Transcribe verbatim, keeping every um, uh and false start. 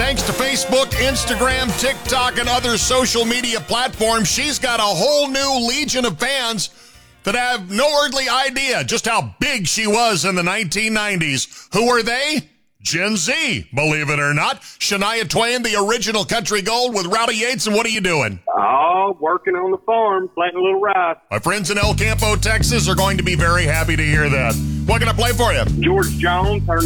Thanks to Facebook, Instagram, TikTok, and other social media platforms, she's got a whole new legion of fans that have no earthly idea just how big she was in the nineteen nineties. Who are they? Gen Z, believe it or not. Shania Twain, the original country gold with Rowdy Yates, and what are you doing? Oh, working on the farm, planting a little rice. My friends in El Campo, Texas are going to be very happy to hear that. What can I play for you? George Jones, her